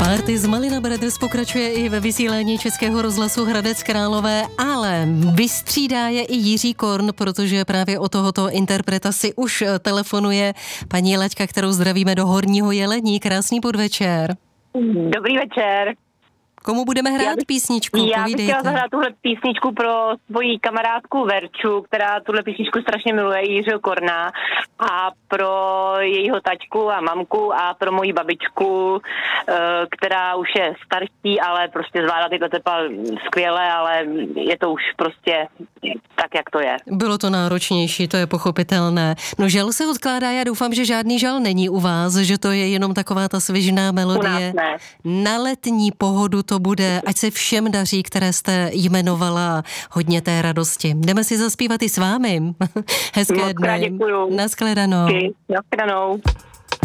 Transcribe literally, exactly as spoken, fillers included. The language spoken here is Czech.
Party z Malina Brothers pokračuje i ve vysílání Českého rozhlasu Hradec Králové, ale vystřídá je i Jiří Korn, protože právě o tohoto interpreta si už telefonuje paní Laďka, kterou zdravíme do Horního Jelení. Krásný podvečer. Dobrý večer. Komu budeme hrát já bych, písničku? Já bych chtěla zahrát tuhle písničku pro svoji kamarádku Verču, která tuhle písničku strašně miluje, Jiřího Korna, a pro jejího taťku a mamku a pro moji babičku, která už je starší, ale prostě zvládá tyhle tepa skvěle, ale je to už prostě tak, jak to je. Bylo to náročnější, to je pochopitelné. No žal se odkládá, já doufám, že žádný žal není u vás, že to je jenom taková ta svěžná melodie. Na letní pohodu to bude, ať se všem daří, které jste jmenovala, hodně té radosti. Jdeme si zaspívat i s vámi. Hezké dny. Děkuju. Naschledanou. Naschledanou.